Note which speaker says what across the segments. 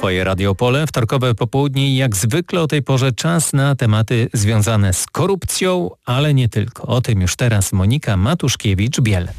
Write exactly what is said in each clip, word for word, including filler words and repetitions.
Speaker 1: Twoje Radio Opole, wtorkowe popołudnie i jak zwykle o tej porze czas na tematy związane z korupcją, ale nie tylko. O tym już teraz Monika Matuszkiewicz-Biel.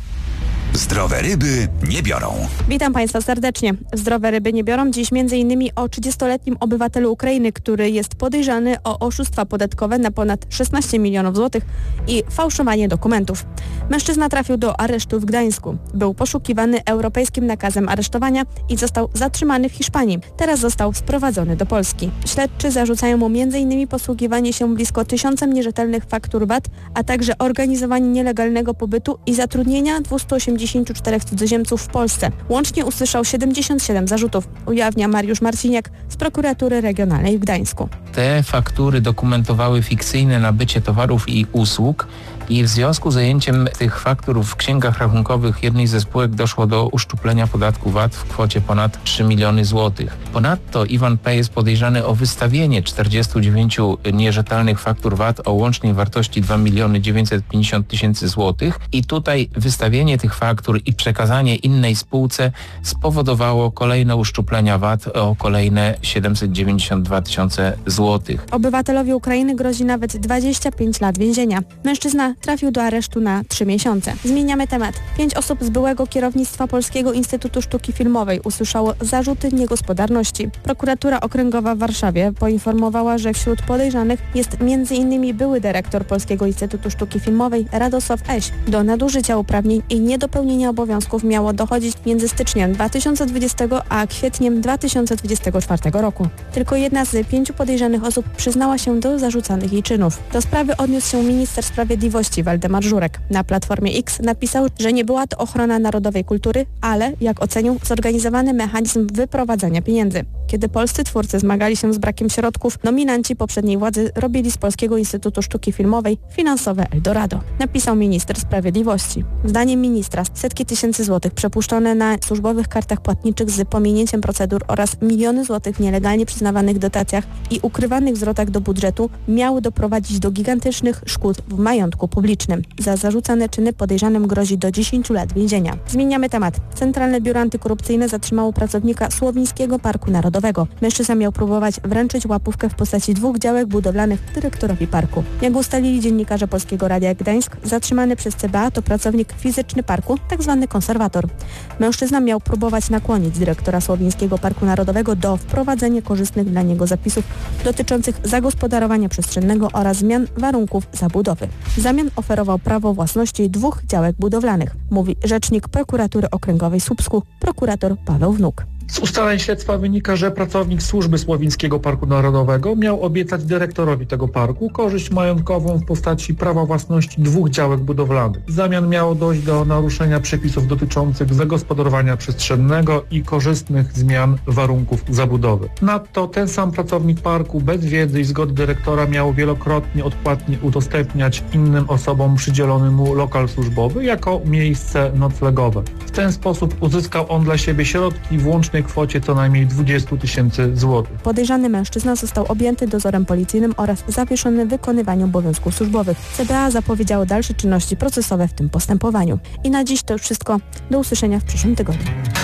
Speaker 2: Zdrowe ryby nie biorą.
Speaker 3: Witam Państwa serdecznie. Zdrowe ryby nie biorą dziś m.in. o trzydziestoletnim obywatelu Ukrainy, który jest podejrzany o oszustwa podatkowe na ponad szesnaście milionów złotych i fałszowanie dokumentów. Mężczyzna trafił do aresztu w Gdańsku. Był poszukiwany europejskim nakazem aresztowania i został zatrzymany w Hiszpanii. Teraz został sprowadzony do Polski. Śledczy zarzucają mu m.in. posługiwanie się blisko tysiącem nierzetelnych faktur V A T, a także organizowanie nielegalnego pobytu i zatrudnienia dwieście osiemdziesięciu czterech cudzoziemców w Polsce. Łącznie usłyszał siedemdziesiąt siedem zarzutów, ujawnia Mariusz Marciniak z prokuratury regionalnej w Gdańsku.
Speaker 4: Te faktury dokumentowały fikcyjne nabycie towarów i usług i w związku z zajęciem tych faktur w księgach rachunkowych jednej ze spółek doszło do uszczuplenia podatku V A T w kwocie ponad trzy miliony złotych. Ponadto Iwan P. jest podejrzany o wystawienie czterdziestu dziewięciu nierzetelnych faktur V A T o łącznej wartości dwa miliony dziewięćset pięćdziesiąt tysięcy złotych i tutaj wystawienie tych faktur i przekazanie innej spółce spowodowało kolejne uszczuplenia V A T o kolejne siedemset dziewięćdziesiąt dwa tysiące złotych.
Speaker 3: Obywatelowi Ukrainy grozi nawet dwadzieścia pięć lat więzienia. Mężczyzna trafił do aresztu na trzy miesiące. Zmieniamy temat. Pięć osób z byłego kierownictwa Polskiego Instytutu Sztuki Filmowej usłyszało zarzuty niegospodarności. Prokuratura Okręgowa w Warszawie poinformowała, że wśród podejrzanych jest między innymi były dyrektor Polskiego Instytutu Sztuki Filmowej Radosław Eś. Do nadużycia uprawnień i niedopełnienia obowiązków miało dochodzić między styczniem dwa tysiące dwudziestego a kwietniem dwa tysiące dwudziestego czwartego roku. Tylko jedna z pięciu podejrzanych osób przyznała się do zarzucanych jej czynów. Do sprawy odniósł się minister sprawiedliwości Waldemar Żurek. Na Platformie X napisał, że nie była to ochrona narodowej kultury, ale, jak ocenił, zorganizowany mechanizm wyprowadzania pieniędzy. Kiedy polscy twórcy zmagali się z brakiem środków, nominanci poprzedniej władzy robili z Polskiego Instytutu Sztuki Filmowej finansowe Eldorado. Napisał minister sprawiedliwości. Zdaniem ministra setki tysięcy złotych przepuszczone na służbowych kartach płatniczych z pominięciem procedur oraz miliony złotych w nielegalnie przyznawanych dotacjach i ukrywanych zwrotach do budżetu miały doprowadzić do gigantycznych szkód w majątku publicznym. Za zarzucane czyny podejrzanym grozi do dziesięciu lat więzienia. Zmieniamy temat. Centralne Biuro Antykorupcyjne zatrzymało pracownika Słowińskiego Parku Narodowego. Mężczyzna miał próbować wręczyć łapówkę w postaci dwóch działek budowlanych dyrektorowi parku. Jak ustalili dziennikarze Polskiego Radia Gdańsk, zatrzymany przez C B A to pracownik fizyczny parku, tzw. konserwator. Mężczyzna miał próbować nakłonić dyrektora Słowińskiego Parku Narodowego do wprowadzenia korzystnych dla niego zapisów dotyczących zagospodarowania przestrzennego oraz zmian warunków zabudowy. W zamian oferował prawo własności dwóch działek budowlanych, mówi rzecznik prokuratury okręgowej w Słupsku, prokurator Paweł Wnuk.
Speaker 5: Z ustaleń śledztwa wynika, że pracownik służby Słowińskiego Parku Narodowego miał obiecać dyrektorowi tego parku korzyść majątkową w postaci prawa własności dwóch działek budowlanych. W zamian miało dojść do naruszenia przepisów dotyczących zagospodarowania przestrzennego i korzystnych zmian warunków zabudowy. Nadto ten sam pracownik parku bez wiedzy i zgody dyrektora miał wielokrotnie odpłatnie udostępniać innym osobom przydzielony mu lokal służbowy jako miejsce noclegowe. W ten sposób uzyskał on dla siebie środki w łącznej kwocie co najmniej dwadzieścia tysięcy złotych.
Speaker 3: Podejrzany mężczyzna został objęty dozorem policyjnym oraz zawieszony w wykonywaniu obowiązków służbowych. C B A zapowiedziało dalsze czynności procesowe w tym postępowaniu. I na dziś to już wszystko. Do usłyszenia w przyszłym tygodniu.